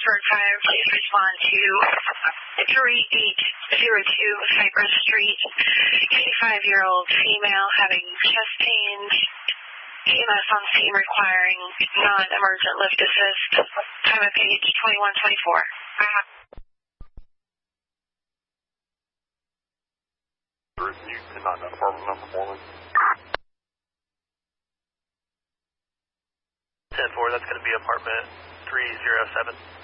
Pittsburgh Fire, please respond to 3802 Cypress Street. 85-year-old female having chest pains. EMS on scene requiring non-emergent lift assist. Time of page 2124. You cannot know apartment number 4. 10-4, that's going to be apartment 307.